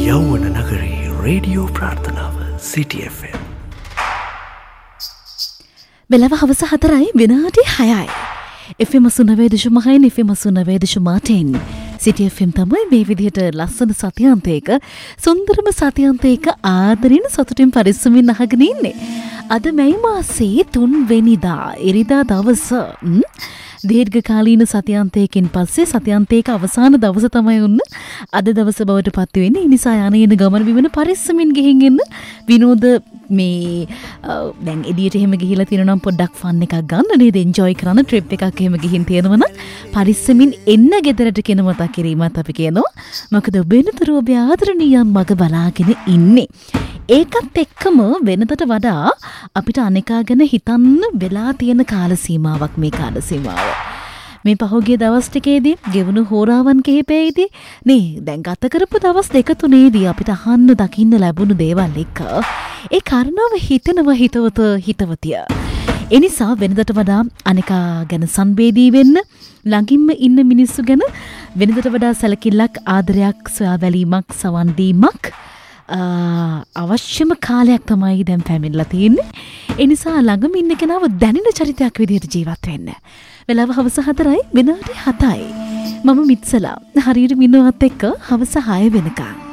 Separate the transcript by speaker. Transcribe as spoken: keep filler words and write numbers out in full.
Speaker 1: යෞවන නගරේ රේඩියෝ ප්‍රාර්ථනාව සිටි එෆ් එම්.
Speaker 2: වෙලව හවස හතරයි විනාඩි හයයි. එෆ් එම් අසුනවය දශම හයයි එෆ් එම් අසුනවය දශම අටෙන් සිටි එෆ් එම් තමයි මේ විදිහට ලස්සන සතියාන්තයක සුන්දරම සතියාන්තයක ආදරෙන් සතුටින් පරිස්සමින් අහගෙන ඉන්නේ. අද මැයි මාසේ තුන්වෙනිදා ඉරිදා දවස දීර්ඝකාලීන සතියාන්තයකින් පස්සේ සතියාන්තයක අවසාන දවස තමයි උන්න අද දවස බවට පත් වෙන්නේ. ඒ නිසා යන යන ගමන බිමන පරිස්සමින් ගිහින් එන්න. විනෝද මේ දැන් එළියට එහෙම ගිහිලා තියෙනවා නම් පොඩ්ඩක් ෆන් එකක් ගන්න නේද? එන්ජොයි කරන ට්‍රිප් එකක් එහෙම ගිහින් තියෙනවා නම් පරිස්සමින් එන්න ගෙදරට කියන මතක් කිරීමත් අපි කියනවා. මොකද වෙනතර ඔබ ආදරණීයන් මග බලාගෙන ඉන්නේ. ඒකත් එක්කම වෙනදට වඩා අපිට අනේකා ගැන හිතන්න වෙලා තියෙන කාල සීමාවක් මේ කාල සීමාව. මේ පහුගිය දවස් ටිකේදී ගෙවුණු හෝරාවන් කිහිපෙයිදී නේ දැන් ගත කරපු දවස් දෙක තුනේදී අපිට අහන්න දකින්න ලැබුණු දේවල් එක්ක ඒ කාරණාව හිතනවා හිතවත හිතවතිය. ඒ නිසා වෙනදට වඩා අනේකා ගැන සංවේදී වෙන්න ළඟින්ම ඉන්න මිනිස්සු ගැන වෙනදට වඩා සැලකිල්ලක් ආදරයක් සොයා බැලීමක් සවන් දීමක් අවශ්‍යම කාලයක් තමයි දැන් පැමිණලා තියෙන්නේ. ඒ නිසා ළඟම ඉන්න කෙනාව දැනෙන චරිතයක් විදිහට ජීවත් වෙන්න. වෙලාව හවස හතරයි විනාඩි හතයි. මම මිත්සලා හරියට මිනුවත් එක්ක හවස හය වෙනකම්